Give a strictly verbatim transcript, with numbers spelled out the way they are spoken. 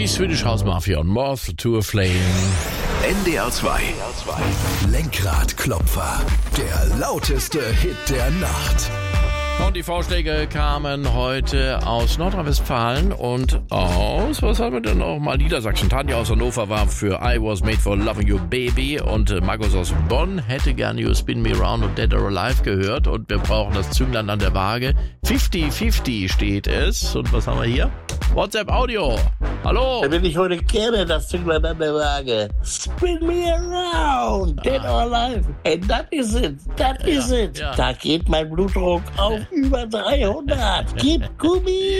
die Swedish House Mafia und Moth to a Flame. N D R zwei. Lenkradklopfer. Der lauteste Hit der Nacht. Und die Vorschläge kamen heute aus Nordrhein-Westfalen und aus, was haben wir denn noch mal? Niedersachsen. Tanja aus Hannover war für I Was Made for Loving You Baby und Markus aus Bonn hätte gerne You Spin Me Round und Dead or Alive gehört und wir brauchen das Zünglein an der Waage. fünfzig fünfzig steht es. Und was haben wir hier? WhatsApp Audio. Hallo. Da bin ich heute gerne das Zünglein an der Waage. Spin me around, dead or alive. And that is it, that is ja, it. Ja. Da geht mein Blutdruck auf über dreihundert. Gib Gummi.